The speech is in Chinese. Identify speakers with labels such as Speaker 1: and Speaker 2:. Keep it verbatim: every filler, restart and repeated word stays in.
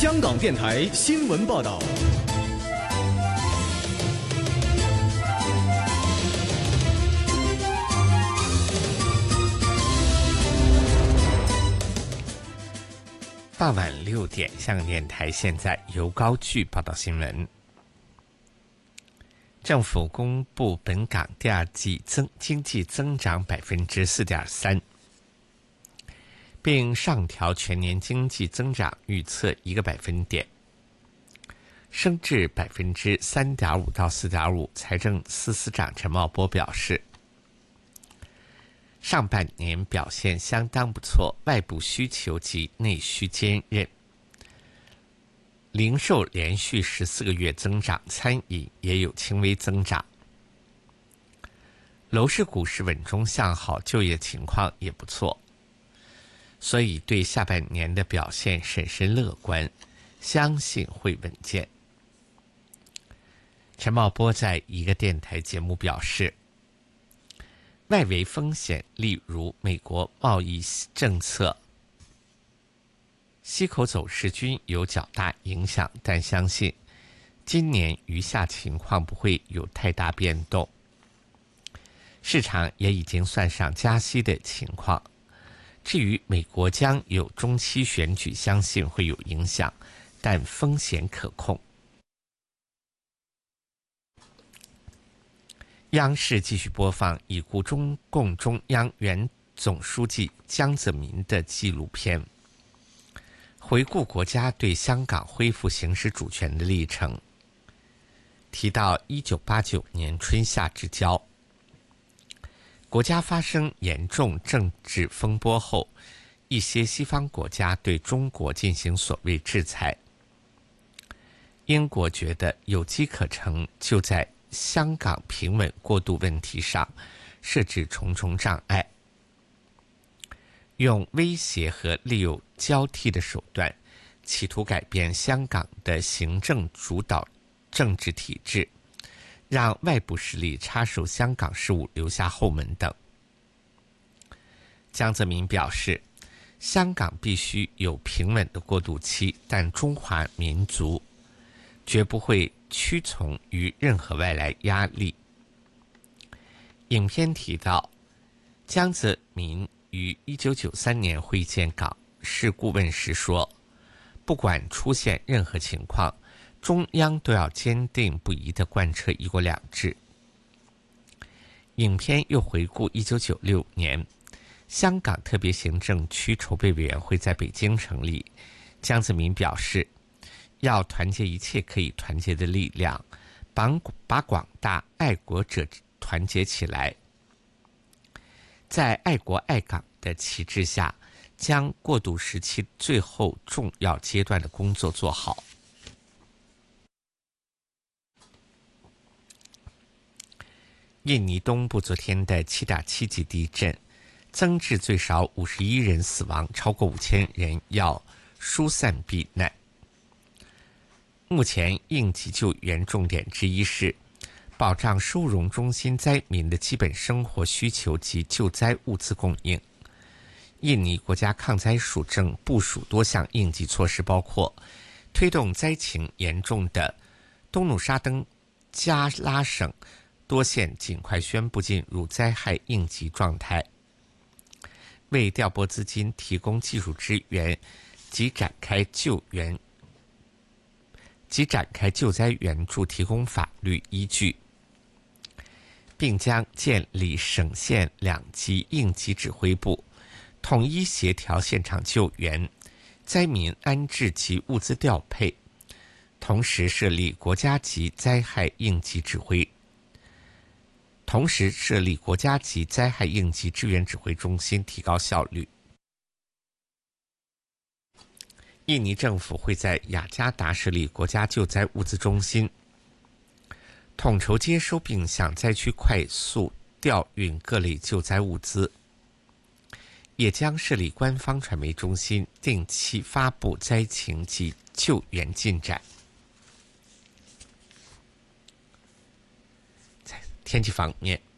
Speaker 1: 香港电台新闻报道。
Speaker 2: 傍晚六点，香港电台现在由高炬报道新闻。政府公布本港第二季增经济增长百分之四点三，并上调全年经济增长预测一个百分点，升至百分之三点五到四点五。财政司司长陈茂波表示，上半年表现相当不错，外部需求及内需兼任。零售连续十四个月增长，餐饮也有轻微增长。楼市股市稳中向好，就业情况也不错，所以对下半年的表现审慎乐观，相信会稳健。陈茂波在一个电台节目表示，外围风险，例如美国贸易政策、息口走势均有较大影响，但相信今年余下情况不会有太大变动。市场也已经算上加息的情况。至于美国将有中期选举，相信会有影响，但风险可控。央视继续播放已故中共中央原总书记江泽民的纪录片，回顾国家对香港恢复行使主权的历程。提到一九八九年春夏之交，国家发生严重政治风波后，一些西方国家对中国进行所谓制裁。英国觉得有机可乘，就在香港平稳过渡问题上设置重重障碍，用威胁和利诱交替的手段，企图改变香港的行政主导政治体制，让外部势力插手香港事务，留下后门等。江泽民表示，香港必须有平稳的过渡期，但中华民族绝不会屈从于任何外来压力。影片提到，江泽民于一九九三年会见港事顾问时说，不管出现任何情况，中央都要坚定不移地贯彻一国两制。影片又回顾一九九六年，香港特别行政区筹备委员会在北京成立，江泽民表示，要团结一切可以团结的力量，把把广大爱国者团结起来，在爱国爱港的旗帜下，将过渡时期最后重要阶段的工作做好。印尼东部昨天的 七点七 级地震，增至最少五十一人死亡，超过五千人要疏散避难。目前应急救援重点之一是保障收容中心灾民的基本生活需求及救灾物资供应。印尼国家抗灾署正部署多项应急措施，包括推动灾情严重的东努沙登加拉省多县尽快宣布进入灾害应急状态，为调拨资金、提供技术支援及展开救援及展开救灾援助提供法律依据，并将建立省县两级应急指挥部，统一协调现场救援、灾民安置及物资调配，同时设立国家级灾害应急指挥，同时设立国家级灾害应急支援指挥中心，提高效率。印尼政府会在雅加达设立国家救灾物资中心，统筹接收并向灾区快速调运各类救灾物资，也将设立官方传媒中心，定期发布灾情及救援进展。在天气方面，